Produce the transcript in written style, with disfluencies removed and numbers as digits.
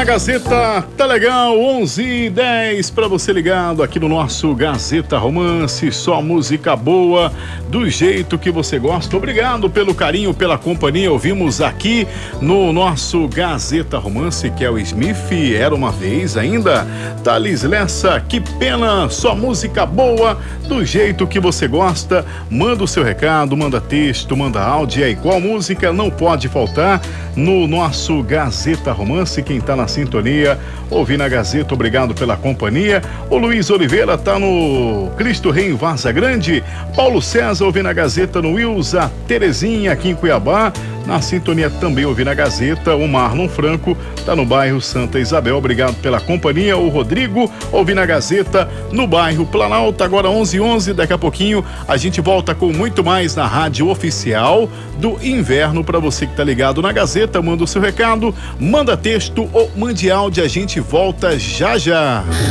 na Gazeta, tá legal, 11h10 para você ligado aqui no nosso Gazeta Romance, só música boa, do jeito que você gosta. Obrigado pelo carinho, pela companhia. Ouvimos aqui no nosso Gazeta Romance, que é o Smith, Era Uma Vez ainda, Thales Lessa, Que Pena, só música boa, do jeito que você gosta. Manda o seu recado, manda texto, manda áudio, aí qual música não pode faltar no nosso Gazeta Romance. Quem tá na sintonia, ouvindo a Gazeta, obrigado pela companhia. O Luiz Oliveira tá no Cristo Rei em Varza Grande. Paulo César ouvindo a Gazeta no Wilza Terezinha aqui em Cuiabá, na sintonia também ouvindo a Gazeta. O Marlon Franco tá no bairro Santa Isabel, obrigado pela companhia. O Rodrigo ouvindo a Gazeta no bairro Planalto. Agora 11h11, daqui a pouquinho a gente volta com muito mais na rádio oficial do inverno. Para você que tá ligado na Gazeta, manda o seu recado, manda texto ou mande áudio, a gente volta já já.